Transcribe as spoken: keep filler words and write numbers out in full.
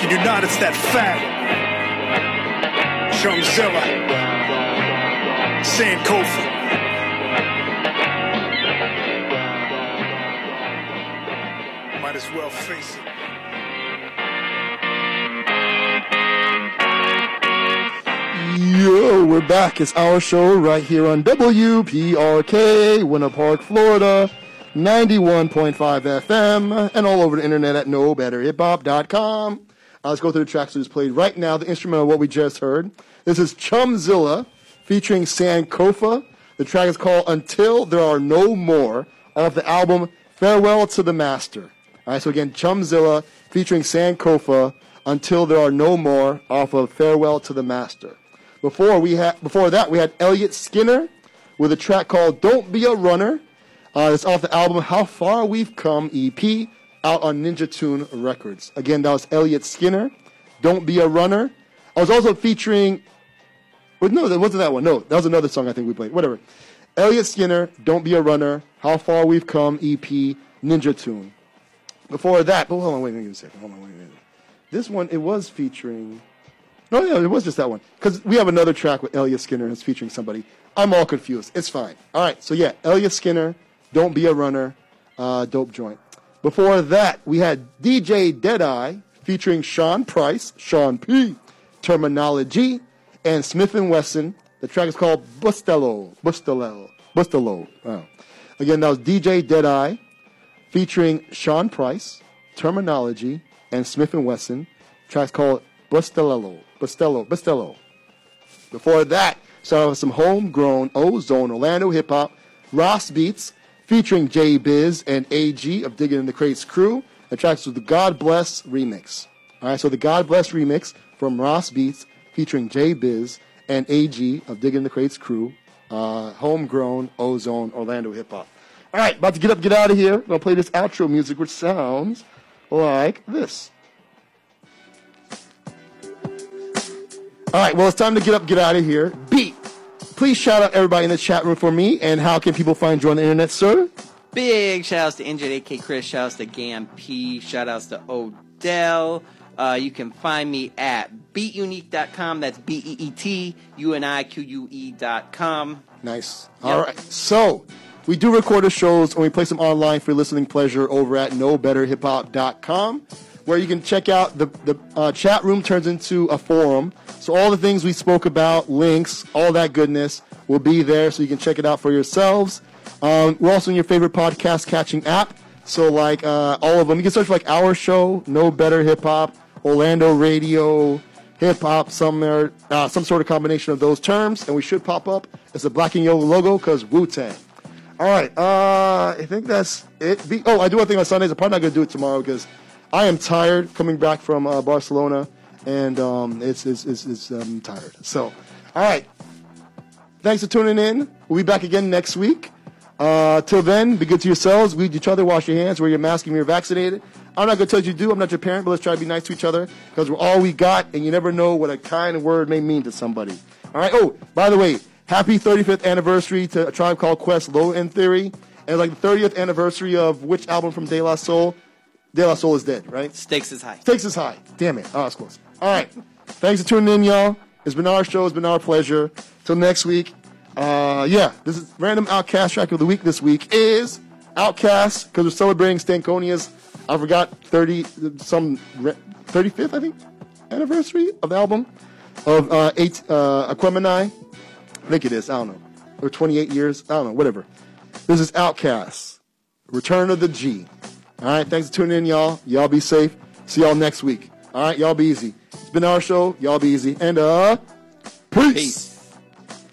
kid you not, it's that fat Chumzilla, Sankofa. Might as well face it. Yo, we're back. It's our show right here on W P R K, Winter Park, Florida, ninety-one point five F M, and all over the internet at no better hip hop dot com. Uh, let's go through the tracks that was played right now. The instrumental of what we just heard. This is Chumzilla featuring Sankofa. The track is called Until There Are No More, off the album Farewell to the Master. All right, so again, Chumzilla featuring Sankofa, Until There Are No More, off of Farewell to the Master. Before we had, before that, we had Elliot Skinner with a track called Don't Be a Runner. Uh, it's off the album How Far We've Come E P, out on Ninja Tune Records. Again, that was Elliot Skinner, Don't Be a Runner. I was also featuring, well, no, that wasn't that one. No, that was another song I think we played. Whatever. Elliot Skinner, Don't Be a Runner, How Far We've Come E P, Ninja Tune. Before that, but hold on, wait a second. Hold on, wait a minute. This one, it was featuring... No, no, it was just that one. Because we have another track with Elliot Skinner that's featuring somebody. I'm all confused. It's fine. All right, so yeah, Elliot Skinner, Don't Be a Runner, uh, dope joint. Before that, we had D J Deadeye featuring Sean Price, Sean P, Terminology, and Smith and Wesson. The track is called Bustello. Bustello. Bustello. Wow. Again, that was D J Deadeye featuring Sean Price, Terminology, and Smith and Wesson. The track's called Bustello. Bustello. Bustello. Before that, started with some homegrown Ozone Orlando hip hop, Ross Beats, featuring J Biz and A G of Digging in the Crates crew. The track's with the God Bless remix. All right, so the God Bless remix from Ross Beats, featuring J Biz and A G of Digging in the Crates crew, uh, homegrown Ozone Orlando hip hop. All right, about to get up, get out of here. I'm going to play this outro music, which sounds like this. All right, well, it's time to get up, get out of here. Beat, please shout out everybody in the chat room for me, and how can people find you on the internet, sir? Big shout-outs to N J, A K Chris, shout-outs to Gam P, shout-outs to Odell. Uh, you can find me at beat unique dot com. That's B E E T U N I Q U E dot com. Nice. Yep. All right, so we do record the shows, and we place them online for your listening pleasure over at no better hip hop dot com, where you can check out the, the uh, chat room turns into a forum. So all the things we spoke about, links, all that goodness will be there, so you can check it out for yourselves. Um, we're also in your favorite podcast catching app. So like uh, all of them, you can search for like our show, No Better Hip Hop, Orlando Radio, Hip Hop, somewhere, uh, some sort of combination of those terms, and we should pop up. It's a black and yellow logo because Wu-Tang. All right, uh, I think that's it. Be- oh, I do one thing on Sundays. I'm probably not going to do it tomorrow because I am tired coming back from uh, Barcelona, and um, it's, it's, it's, it's um, tired. So, all right. Thanks for tuning in. We'll be back again next week. Uh, till then, be good to yourselves. Weed each other. Wash your hands. Wear your mask when you're vaccinated. I'm not going to tell you to do. I'm not your parent, but let's try to be nice to each other because we're all we got, and you never know what a kind word may mean to somebody. All right. Oh, by the way, happy thirty-fifth anniversary to A Tribe Called Quest, Low End Theory. And like the thirtieth anniversary of which album from De La Soul? De La Soul is dead, right? Stakes is high. Stakes is high. Damn it. Oh, that's close. All right. Thanks for tuning in, y'all. It's been our show. It's been our pleasure. Till next week. Uh, yeah, this is random Outcast track of the week. This week is Outcast because we're celebrating Stankonia's, I forgot, thirty some thirty-fifth, I think, anniversary of the album of uh, eight uh, Aquemini. I think it is. I don't know. Or twenty-eight years. I don't know. Whatever. This is Outcast. Return of the G. All right. Thanks for tuning in, y'all. Y'all be safe. See y'all next week. All right. Y'all be easy. It's been our show. Y'all be easy. And uh, peace. Peace.